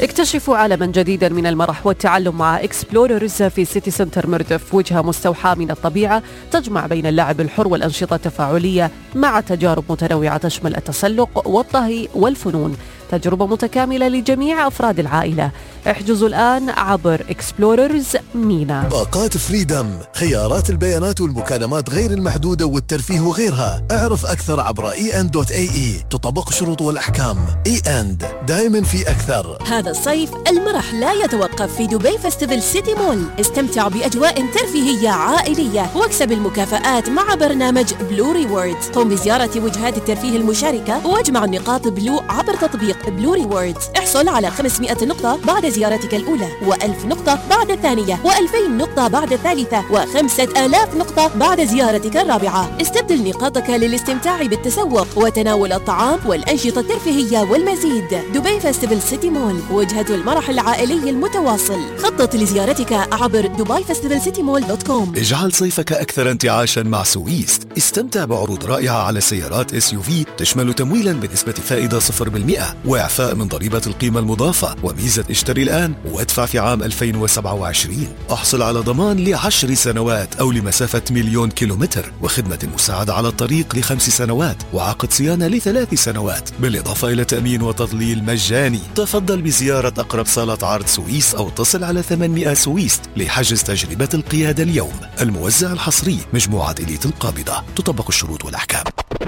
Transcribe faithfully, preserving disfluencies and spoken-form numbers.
اكتشفوا عالما جديدا من المرح والتعلم مع إكسبلوررز في سيتي سنتر مردف، وجهة مستوحاة من الطبيعة تجمع بين اللعب الحر والأنشطة التفاعلية مع تجارب متنوعة تشمل التسلق والطهي والفنون. تجربة متكاملة لجميع أفراد العائلة. احجزوا الآن عبر إكسبلوررز مينا. باقات فريدم، خيارات البيانات والمكالمات غير المحدودة والترفيه وغيرها. اعرف أكثر عبر إي إند دوت إيه إي. تطبق الشروط والأحكام. إي إند دائما في أكثر. هذا الصيف المرح لا يتوقف في دبي فيستيفال سيتي مول. استمتع بأجواء ترفيهية عائلية واكسب المكافآت مع برنامج بلو ريوردز. قم بزيارة وجهات الترفيه المشاركة واجمع نقاط بلو عبر تطبيق بلو ريوردز. احصل على خمسمائة نقطة بعد زيارتك الأولى، وألف نقطة بعد الثانية، وألفين نقطة بعد الثالثة، وخمسة آلاف نقطة بعد زيارتك الرابعة. استبدل نقاطك للاستمتاع بالتسوق وتناول الطعام والأنشطة الترفيهية والمزيد. دبي فيستيفال سيتي مول، وجهة المرح العائلي المتواصل. خطط لزيارتك عبر دبي فيستيفال سيتي مول دوت كوم. اجعل صيفك أكثر انتعاشا مع سويست. استمتع بعروض رائعة على سيارات إس يو في تشمل تمويلا بنسبة فائدة صفر بالمئة وإعفاء من ضريبة القيمة المضافة وميزة اشتري الآن وادفع في عام ألفين وسبعة وعشرين. احصل على ضمان لعشر سنوات أو لمسافة مليون كيلومتر، وخدمة المساعدة على الطريق لخمس سنوات، وعقد صيانة لثلاث سنوات، بالإضافة إلى تأمين وتضليل مجاني. تفضل بزيارة أقرب صالة عرض سويس أو اتصل على ثمانمائة سويست لحجز تجربة القيادة اليوم. الموزع الحصري مجموعة إليت القابضة. تطبق الشروط والأحكام.